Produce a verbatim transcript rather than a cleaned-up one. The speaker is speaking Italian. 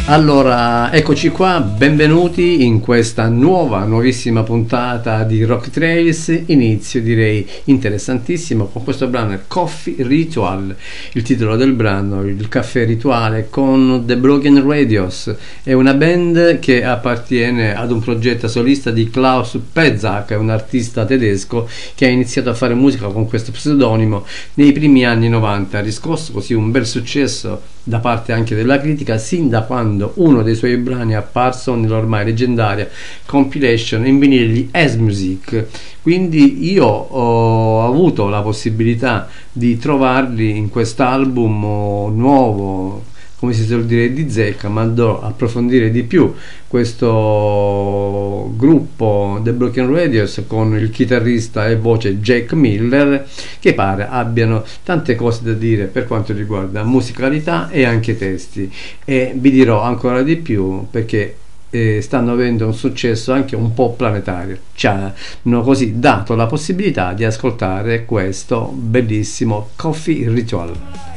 Allora, eccoci qua, benvenuti in questa nuova, nuovissima puntata di Rock Trails. Inizio, direi, interessantissimo con questo brano Coffee Ritual, il titolo del brano, il caffè rituale con The Broken Radios. È una band che appartiene ad un progetto solista di Klaus Petzak, un artista tedesco che ha iniziato a fare musica con questo pseudonimo nei primi anni novanta, ha riscosso così un bel successo da parte anche della critica sin da quando uno dei suoi brani è apparso nell'ormai leggendaria compilation in vinile di S-Music. Quindi io ho avuto la possibilità di trovarli in quest'album nuovo, come si suol dire, di zecca, ma andrò a approfondire di più questo gruppo The Broken Radios con il chitarrista e voce Jack Miller, che pare abbiano tante cose da dire per quanto riguarda musicalità e anche testi, e vi dirò ancora di più perché eh, stanno avendo un successo anche un po' planetario. Ci hanno così dato la possibilità di ascoltare questo bellissimo Coffee Ritual.